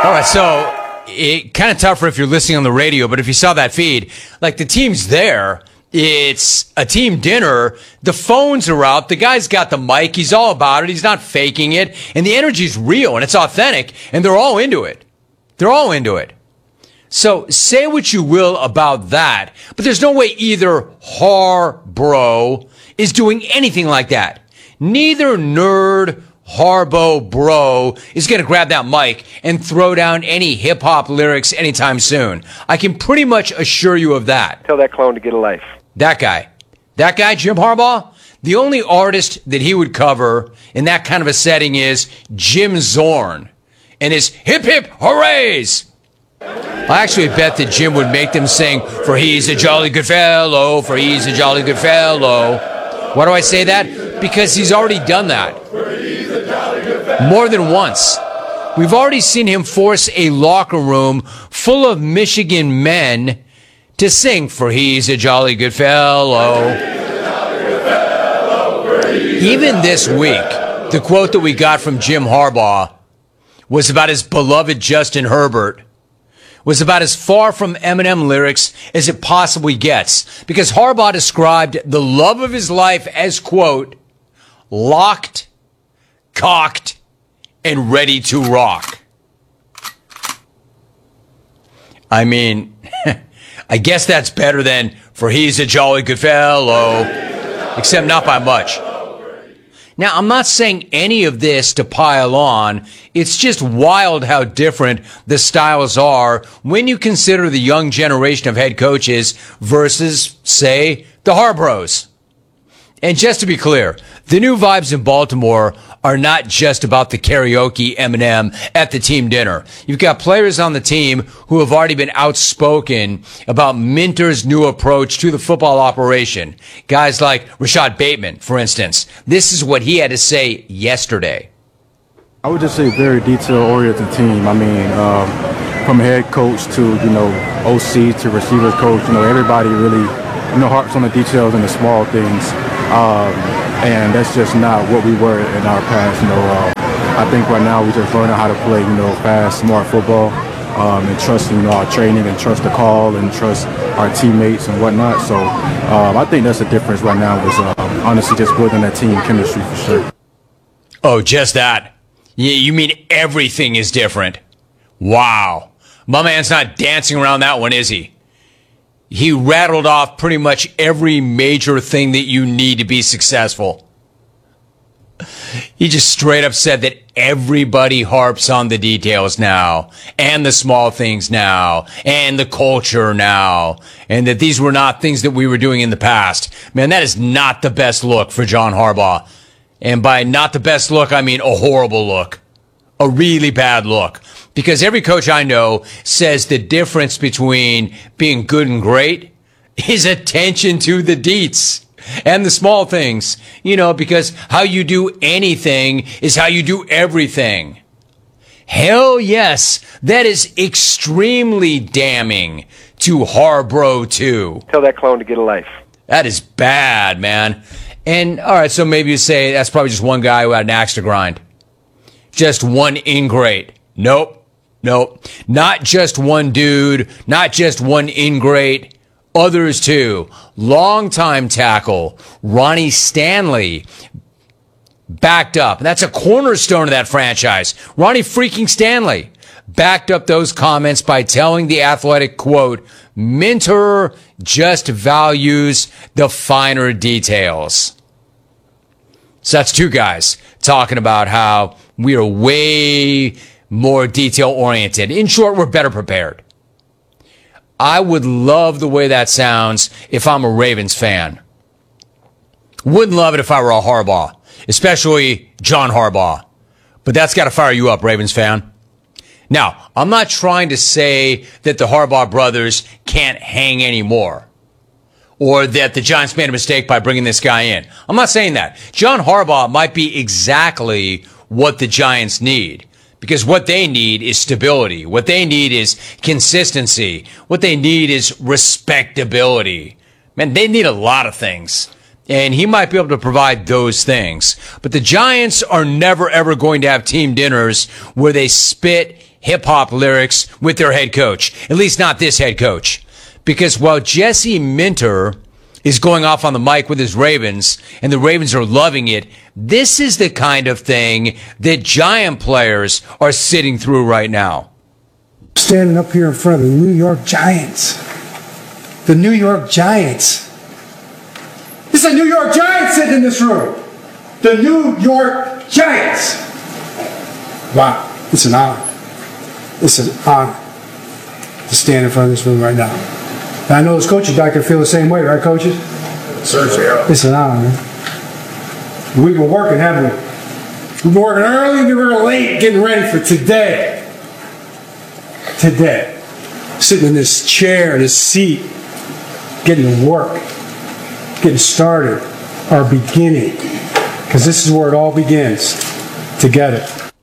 All right, so it kind of tougher if you're listening on the radio, but if you saw that feed, like the team's there. It's a team dinner. The phones are out. The guy's got the mic. He's all about it. He's not faking it. And the energy's real and it's authentic. And they're all into it. They're all into it. So say what you will about that. But there's no way either Harbro is doing anything like that. Neither nerd Harbo bro is going to grab that mic and throw down any hip-hop lyrics anytime soon. I can pretty much assure you of that. Tell that clone to get a life. That guy, Jim Harbaugh, the only artist that he would cover in that kind of a setting is Jim Zorn and his hip hip hoorays. I actually bet that Jim would make them sing, for he's a jolly good fellow, for he's a jolly good fellow. Why do I say that? Because he's already done that. More than once. We've already seen him force a locker room full of Michigan men to sing, for he's a jolly good fellow. Even this week, the quote that we got from Jim Harbaugh was about his beloved Justin Herbert, was about as far from Eminem lyrics as it possibly gets, because Harbaugh described the love of his life as, quote, locked, cocked, and ready to rock. I mean, I guess that's better than, for he's a jolly good fellow, except not by much. Now, I'm not saying any of this to pile on. It's just wild how different the styles are when you consider the young generation of head coaches versus, say, the Harbros. And just to be clear, the new vibes in Baltimore are not just about the karaoke Eminem at the team dinner. You've got players on the team who have already been outspoken about Minter's new approach to the football operation. Guys like Rashad Bateman, for instance. This is what he had to say yesterday. I would just say very detail-oriented team. I mean, from head coach to, OC to receivers coach, everybody really, harps on the details and the small things. And that's just not what we were in our past. I think right now we just learning how to play, fast, smart football, and trust, our training and trust the call and trust our teammates and whatnot. So I think that's the difference right now is honestly just building that team chemistry for sure. Oh, just that. You mean everything is different? Wow. My man's not dancing around that one, is he? He rattled off pretty much every major thing that you need to be successful. He just straight up said that everybody harps on the details now, and the small things now, and the culture now, and that these were not things that we were doing in the past. Man, that is not the best look for John Harbaugh. And by not the best look, I mean a horrible look. A really bad look. Because every coach I know says the difference between being good and great is attention to the deets and the small things. Because how you do anything is how you do everything. Hell yes, that is extremely damning to Harbro too. Tell that clone to get a life. That is bad, man. And all right, so maybe you say that's probably just one guy who had an axe to grind. Just one ingrate. Nope. Not just one dude, not just one ingrate, others too. Longtime tackle, Ronnie Stanley, backed up. That's a cornerstone of that franchise. Ronnie freaking Stanley backed up those comments by telling The Athletic, quote, Minter just values the finer details. So that's two guys talking about how we are way more detail-oriented. In short, we're better prepared. I would love the way that sounds if I'm a Ravens fan. Wouldn't love it if I were a Harbaugh, especially John Harbaugh. But that's got to fire you up, Ravens fan. Now, I'm not trying to say that the Harbaugh brothers can't hang anymore, or that the Giants made a mistake by bringing this guy in. I'm not saying that. John Harbaugh might be exactly what the Giants need. Because what they need is stability. What they need is consistency. What they need is respectability. Man, they need a lot of things. And he might be able to provide those things. But the Giants are never, ever going to have team dinners where they spit hip-hop lyrics with their head coach. At least not this head coach. Because while Jesse Minter is going off on the mic with his Ravens, and the Ravens are loving it, this is the kind of thing that Giant players are sitting through right now. Standing up here in front of the New York Giants. The New York Giants. It's a New York Giants sitting in this room. The New York Giants. Wow, it's an honor. It's an honor to stand in front of this room right now. And I know as coaches back there feel the same way, right, coaches? Certainly. It's an honor, man. We've been working, haven't we? We've been working early and we were late getting ready for today. Today. Sitting in this chair, this seat, getting to work, getting started, our beginning. Because this is where it all begins, together.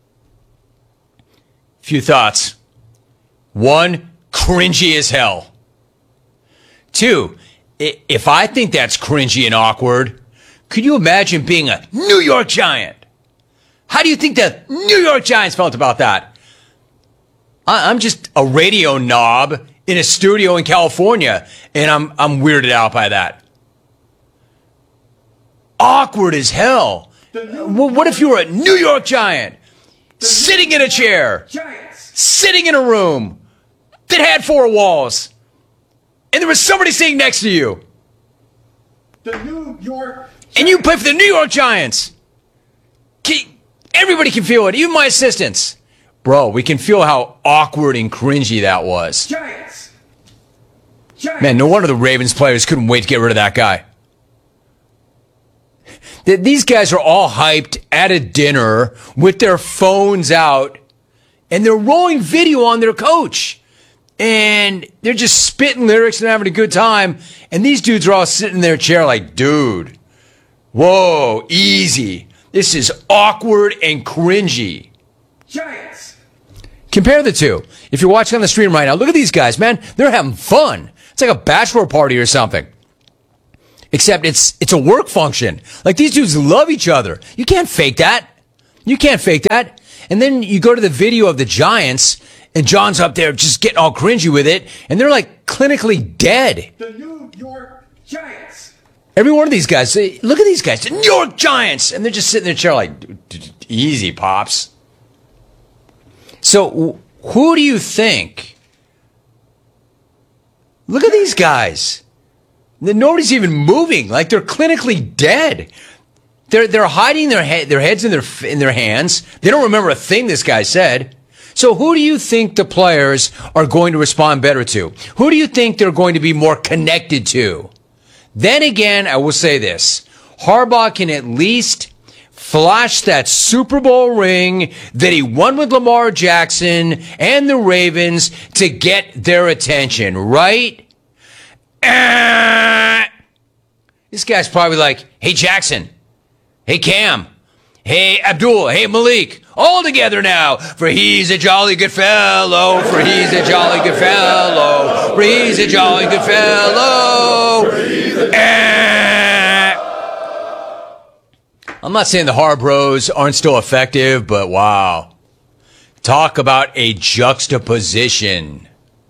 Few thoughts. 1, cringy as hell. 2, if I think that's cringy and awkward, could you imagine being a New York Giant? How do you think the New York Giants felt about that? I'm just a radio knob in a studio in California, and I'm weirded out by that. Awkward as hell. What if you were a New York Giant, sitting in a chair, sitting in a room that had 4 walls, and there was somebody sitting next to you? The New York Giants. And you play for the New York Giants. Everybody can feel it, even my assistants. Bro, we can feel how awkward and cringy that was. Giants. Man, no wonder the Ravens players couldn't wait to get rid of that guy. These guys are all hyped at a dinner with their phones out, and they're rolling video on their coach. And they're just spitting lyrics and having a good time. And these dudes are all sitting in their chair like, dude, whoa, easy. This is awkward and cringy. Giants. Compare the two. If you're watching on the stream right now, look at these guys, man. They're having fun. It's like a bachelor party or something. Except it's a work function. Like, these dudes love each other. You can't fake that. You can't fake that. And then you go to the video of the Giants, and John's up there just getting all cringy with it, and they're like clinically dead. The New York Giants. Every one of these guys, look at these guys, the New York Giants, and they're just sitting in their chair like, easy, Pops. So, who do you think? Look at these guys. Nobody's even moving. Like, they're clinically dead. They're hiding their heads in their hands. They don't remember a thing this guy said. So who do you think the players are going to respond better to? Who do you think they're going to be more connected to? Then again, I will say this. Harbaugh can at least flash that Super Bowl ring that he won with Lamar Jackson and the Ravens to get their attention, right? This guy's probably like, hey, Jackson. Hey, Cam. Hey, Abdul. Hey, Malik. All together now. For he's a jolly good fellow. For he's a jolly good fellow. For he's a jolly good fellow. I'm not saying the Harbros aren't still effective, but wow. Talk about a juxtaposition.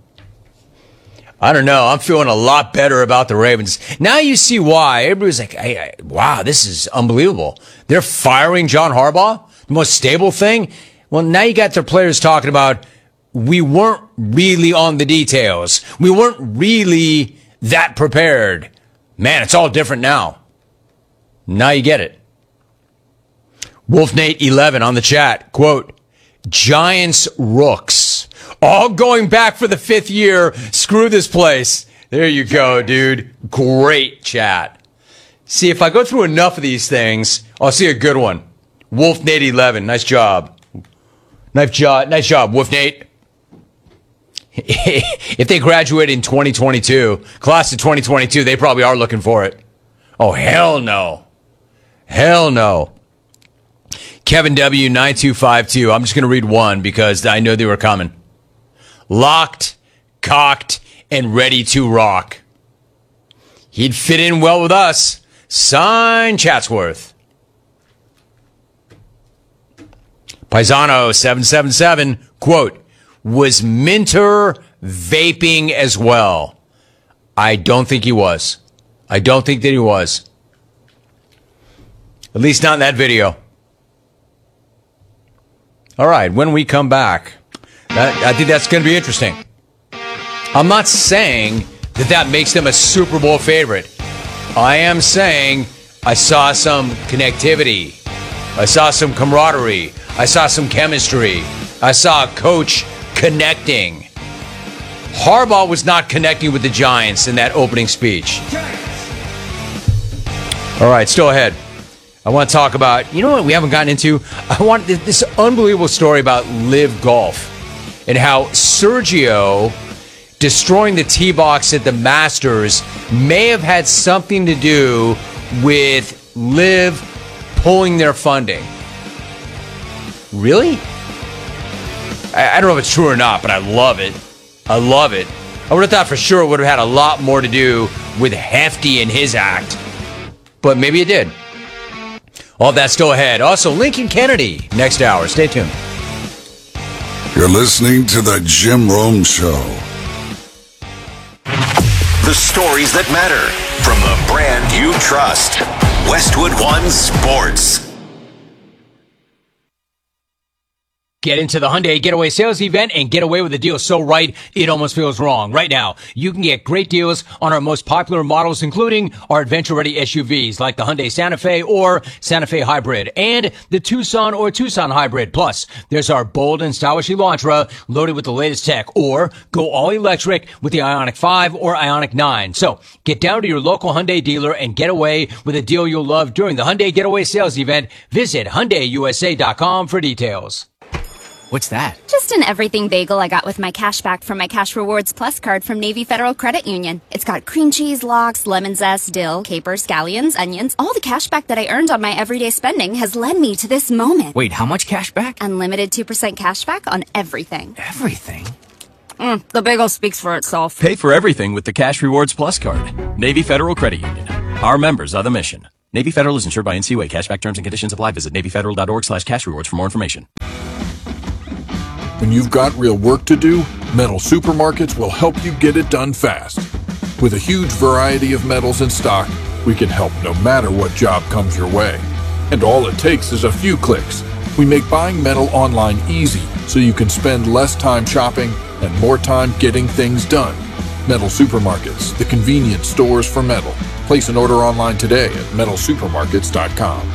I don't know. I'm feeling a lot better about the Ravens. Now you see why. Everybody's like, hey, wow, this is unbelievable. They're firing John Harbaugh, the most stable thing. Well, now you got their players talking about, we weren't really on the details. We weren't really that prepared. Man, it's all different now. Now you get it. WolfNate11 on the chat, quote, Giants rooks. All going back for the 5th year. Screw this place. There you go, dude. Great chat. See, if I go through enough of these things, I'll see a good one. WolfNate11, nice job. Nice job, WolfNate. If they graduate in 2022, class of 2022, they probably are looking for it. Oh, hell no. Hell no. Kevin W. 9252. I'm just going to read one because I know they were coming. Locked, cocked, and ready to rock. He'd fit in well with us. Sign Chatsworth. Paisano 777, quote, was Minter vaping as well? I don't think he was. I don't think that he was. At least not in that video. All right, when we come back, I think that's going to be interesting. I'm not saying that makes them a Super Bowl favorite. I am saying I saw some connectivity. I saw some camaraderie. I saw some chemistry. I saw a coach connecting. Harbaugh was not connecting with the Giants in that opening speech. All right, still ahead. I want to talk about, you know what we haven't gotten into? I want this unbelievable story about Live Golf and how Sergio destroying the tee box at the Masters may have had something to do with Live pulling their funding. Really? I don't know if it's true or not, but I love it. I love it. I would have thought for sure it would have had a lot more to do with Hefty and his act, but maybe it did. All that's still ahead. Also, Lincoln Kennedy next hour. Stay tuned. You're listening to The Jim Rome Show. The stories that matter from the brand you trust. Westwood One Sports. Get into the Hyundai Getaway Sales Event and get away with a deal so right, it almost feels wrong. Right now, you can get great deals on our most popular models, including our adventure-ready SUVs like the Hyundai Santa Fe or Santa Fe Hybrid and the Tucson or Tucson Hybrid. Plus, there's our bold and stylish Elantra loaded with the latest tech, or go all electric with the Ioniq 5 or Ioniq 9. So, get down to your local Hyundai dealer and get away with a deal you'll love during the Hyundai Getaway Sales Event. Visit HyundaiUSA.com for details. What's that? Just an everything bagel I got with my cash back from my Cash Rewards Plus card from Navy Federal Credit Union. It's got cream cheese, lox, lemon zest, dill, capers, scallions, onions. All the cash back that I earned on my everyday spending has led me to this moment. Wait, how much cash back? Unlimited 2% cash back on everything. Everything? The bagel speaks for itself. Pay for everything with the Cash Rewards Plus card. Navy Federal Credit Union. Our members are the mission. Navy Federal is insured by NCUA. Cashback terms and conditions apply. Visit NavyFederal.org/cashrewards for more information. When you've got real work to do, Metal Supermarkets will help you get it done fast. With a huge variety of metals in stock, we can help no matter what job comes your way. And all it takes is a few clicks. We make buying metal online easy so you can spend less time shopping and more time getting things done. Metal Supermarkets, the convenience stores for metal. Place an order online today at metalsupermarkets.com.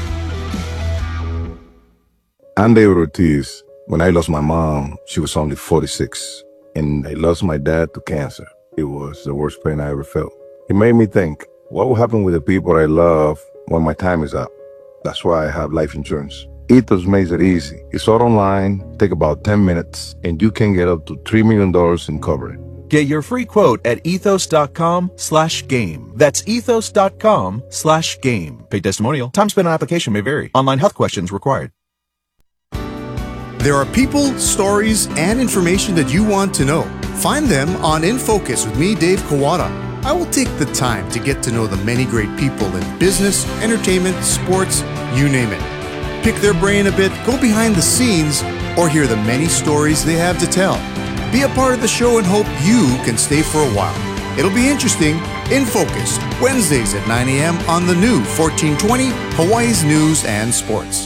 I'm David Ortiz. When I lost my mom, she was only 46, and I lost my dad to cancer. It was the worst pain I ever felt. It made me think, what will happen with the people I love when my time is up? That's why I have life insurance. Ethos makes it easy. It's all online, take about 10 minutes, and you can get up to $3 million in coverage. Get your free quote at ethos.com/game. That's ethos.com/game. Paid testimonial. Time spent on application may vary. Online health questions required. There are people, stories, and information that you want to know. Find them on In Focus with me, Dave Kawada. I will take the time to get to know the many great people in business, entertainment, sports, you name it. Pick their brain a bit, go behind the scenes, or hear the many stories they have to tell. Be a part of the show and hope you can stay for a while. It'll be interesting. In Focus, Wednesdays at 9 a.m. on the new 1420, Hawaii's News and Sports.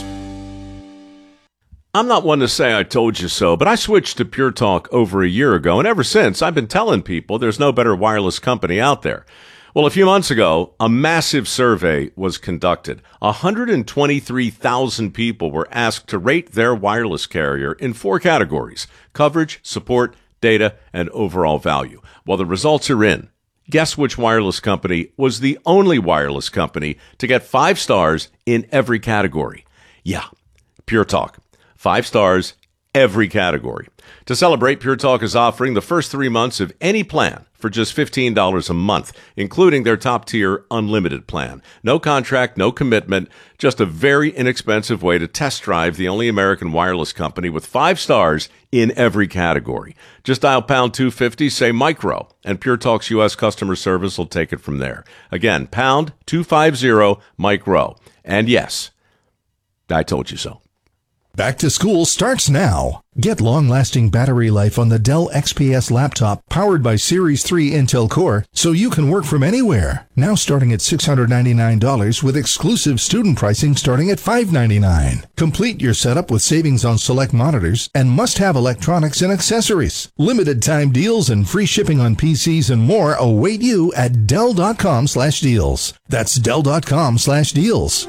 I'm not one to say I told you so, but I switched to Pure Talk over a year ago, and ever since, I've been telling people there's no better wireless company out there. Well, a few months ago, a massive survey was conducted. 123,000 people were asked to rate their wireless carrier in 4 categories: coverage, support, data, and overall value. Well, the results are in. Guess which wireless company was the only wireless company to get 5 stars in every category? Yeah, Pure Talk. 5 stars, every category. To celebrate, Pure Talk is offering the first 3 months of any plan for just $15 a month, including their top-tier unlimited plan. No contract, no commitment, just a very inexpensive way to test drive the only American wireless company with 5 stars in every category. Just dial pound 250, say micro, and Pure Talk's U.S. customer service will take it from there. Again, pound 250, micro. And yes, I told you so. Back to school starts now. Get long-lasting battery life on the Dell XPS laptop powered by Series 3 Intel Core so you can work from anywhere. Now starting at $699 with exclusive student pricing starting at $599. Complete your setup with savings on select monitors and must-have electronics and accessories. Limited time deals and free shipping on PCs and more await you at Dell.com/deals. That's Dell.com/deals.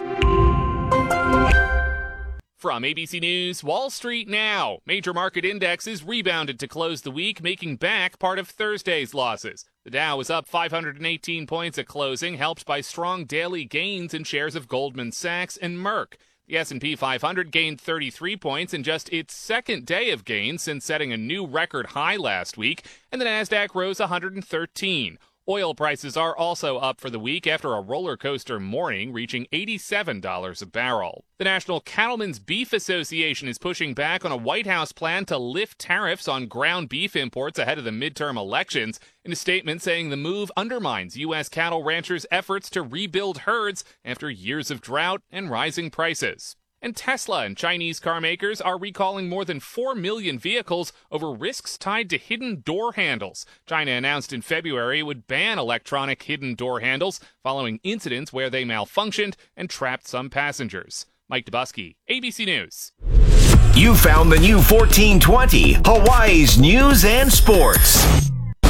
From ABC News, Wall Street now. Major market indexes rebounded to close the week, making back part of Thursday's losses. The Dow was up 518 points at closing, helped by strong daily gains in shares of Goldman Sachs and Merck. The S&P 500 gained 33 points in just its second day of gains since setting a new record high last week, and the Nasdaq rose 113. Oil prices are also up for the week after a roller coaster morning, reaching $87 a barrel. The National Cattlemen's Beef Association is pushing back on a White House plan to lift tariffs on ground beef imports ahead of the midterm elections, in a statement saying the move undermines U.S. cattle ranchers' efforts to rebuild herds after years of drought and rising prices. And Tesla and Chinese car makers are recalling more than 4 million vehicles over risks tied to hidden door handles. China announced in February it would ban electronic hidden door handles following incidents where they malfunctioned and trapped some passengers. Mike Dubusky, ABC News. You found the new 1420, Hawaii's news and sports.